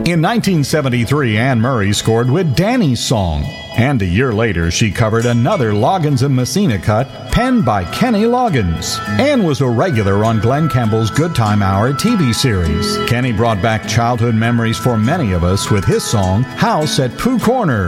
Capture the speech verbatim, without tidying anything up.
In nineteen seventy-three, Anne Murray scored with Danny's Song. And a year later, she covered another Loggins and Messina cut, penned by Kenny Loggins. Anne was a regular on Glenn Campbell's Good Time Hour T V series. Kenny brought back childhood memories for many of us with his song, House at Pooh Corner.